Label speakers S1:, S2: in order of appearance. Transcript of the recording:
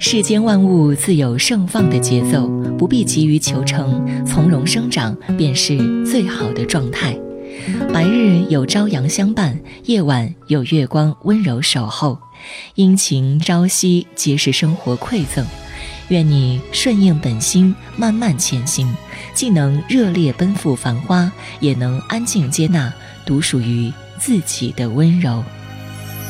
S1: 世间万物自有盛放的节奏，不必急于求成，从容生长便是最好的状态。白日有朝阳相伴，夜晚有月光温柔守候，阴晴朝夕皆是生活馈赠。愿你顺应本心，慢慢前行，既能热烈奔赴繁花，也能安静接纳独属于自己的温柔。